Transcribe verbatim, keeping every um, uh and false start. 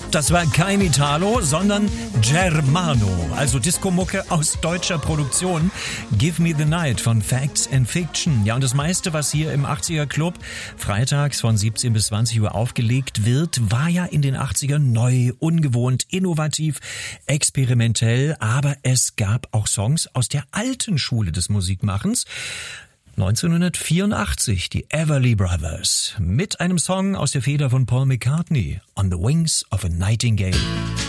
Das war kein Italo, sondern Germano, also Disco-Mucke aus deutscher Produktion. Give Me the Night von Facts and Fiction. Ja, und das meiste, was hier im achtziger Club freitags von siebzehn bis zwanzig Uhr aufgelegt wird, war ja in den achtzigern neu, ungewohnt, innovativ, experimentell. Aber es gab auch Songs aus der alten Schule des Musikmachens. neunzehnhundertvierundachtzig, die Everly Brothers, mit einem Song aus der Feder von Paul McCartney, On the Wings of a Nightingale.